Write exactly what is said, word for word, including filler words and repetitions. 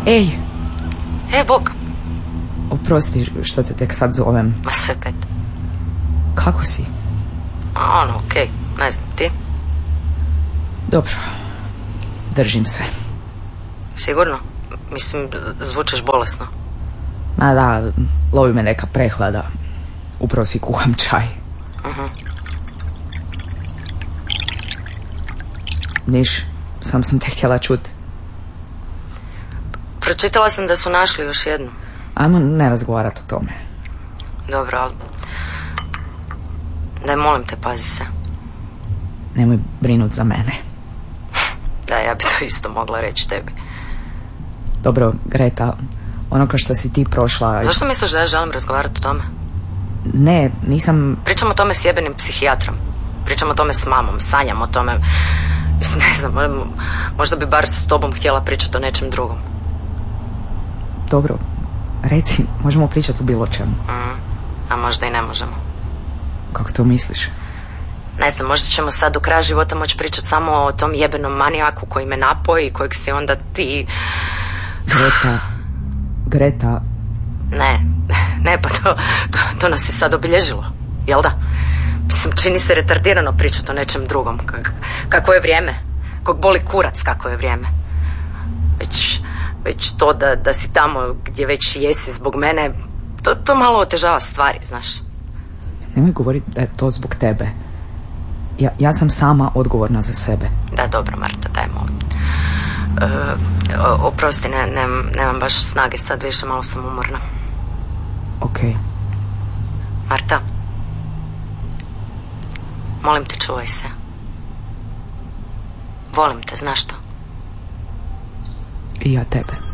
Ej! E, Bog! Oprosti što te tek sad zovem. Ma sve pet. Kako si? A, ono, okej. Okay. Ne znam, ti? Dobro. Držim se. Sigurno? Mislim, zvučeš bolesno. Ma da, lovi me neka prehlada. Upravo si kuham čaj. Uh-huh. Niš, sam sam te htjela čuti. Pročitala sam da su našli još jednu. Ajmo ne razgovarati o tome. Dobro, ali... Daj, molim te, pazi se. Nemoj brinut za mene. Da, ja bi to isto mogla reći tebi. Dobro, Greta, ono kao što si ti prošla... Zašto misliš da ja želim razgovarati o tome? Ne, nisam... Pričam o tome s jebenim psihijatrom. Pričam o tome s mamom, sanjam o tome. Mislim, ne znam, možda bi bar s tobom htjela pričati o nečem drugom. Dobro, reci, možemo pričati o bilo čemu. Mm, a možda i ne možemo. Kako to misliš? Ne znam, možda ćemo sad do kraja života moći pričati samo o tom jebenom manijaku koji me napoji i kojeg si onda ti... Greta, Greta... Ne, ne, pa to, to, to nas je sad obilježilo, jel da? Mislim, čini se retardirano pričati o nečem drugom. Kak, kako je vrijeme? Kog boli kurac kako je vrijeme? Već, već to da, da si tamo gdje već jesi zbog mene, to, to malo otežava stvari, znaš. Nemoj govoriti da je to zbog tebe. Ja, ja sam sama odgovorna za sebe. Da, dobro, Marta, daj molim. E, oprosti, ne, ne, nemam baš snage sad više, malo sam umorna. Ok. Marta, molim te, čuvaj se. Volim te, znaš to? I ja tebe.